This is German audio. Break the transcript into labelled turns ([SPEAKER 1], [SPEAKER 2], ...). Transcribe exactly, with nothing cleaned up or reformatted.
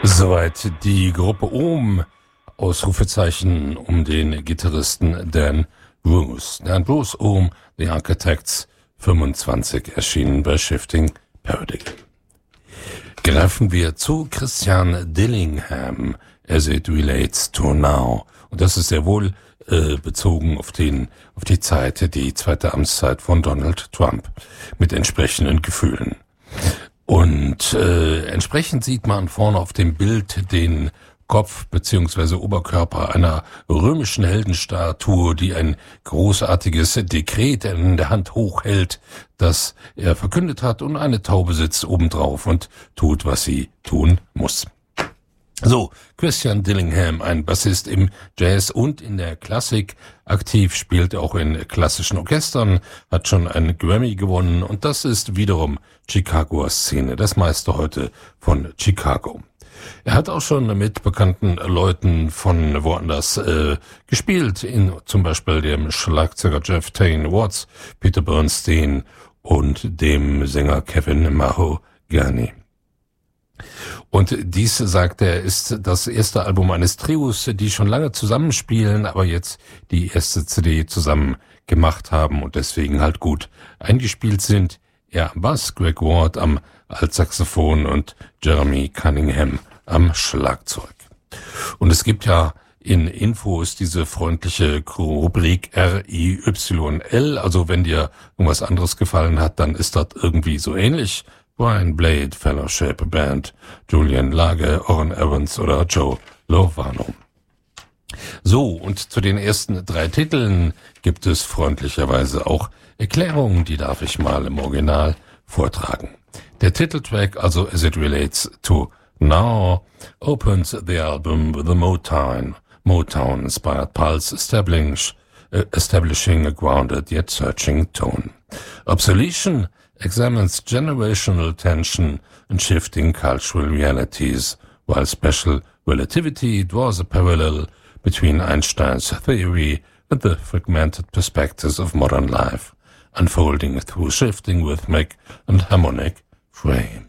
[SPEAKER 1] Soweit die Gruppe Ohm, Ausrufezeichen um den Gitarristen Dan Bruce. Dan Bruce Ohm, The Architects, fünfundzwanzig, erschienen bei Shifting Paradigm. Greifen wir zu Christian Dillingham, as it relates to now. Und das ist sehr wohl äh, bezogen auf den, auf die Zeit, die zweite Amtszeit von Donald Trump, mit entsprechenden Gefühlen. Und äh, entsprechend sieht man vorne auf dem Bild den Kopf bzw. Oberkörper einer römischen Heldenstatue, die ein großartiges Dekret in der Hand hochhält, das er verkündet hat, und eine Taube sitzt obendrauf und tut, was sie tun muss. So, Christian Dillingham, ein Bassist im Jazz und in der Klassik, aktiv, spielt auch in klassischen Orchestern, hat schon einen Grammy gewonnen, und das ist wiederum Chicagoer Szene, das meiste heute von Chicago. Er hat auch schon mit bekannten Leuten von woanders äh, gespielt, in zum Beispiel dem Schlagzeuger Jeff Tain Watts, Peter Bernstein und dem Sänger Kevin Mahogany. Und dies, sagt er, ist das erste Album eines Trios, die schon lange zusammenspielen, aber jetzt die erste C D zusammen gemacht haben und deswegen halt gut eingespielt sind. Er am Bass, Greg Ward am Altsaxophon und Jeremy Cunningham am Schlagzeug. Und es gibt ja in Infos diese freundliche Rubrik R I Y L, also wenn dir irgendwas anderes gefallen hat, dann ist das irgendwie so ähnlich. Brian Blade, Fellowship Band, Julian Lage, Orrin Evans oder Joe Lovano. So, und zu den ersten drei Titeln gibt es freundlicherweise auch Erklärungen, die darf ich mal im Original vortragen. Der Titeltrack, also As It Relates to Now, opens the album with a Motown, Motown-inspired pulse establish, uh, establishing a grounded yet searching tone. Obsolescence examines generational tension and shifting cultural realities, while special relativity draws a parallel between Einstein's theory and the fragmented perspectives of modern life, unfolding through shifting rhythmic and harmonic frame.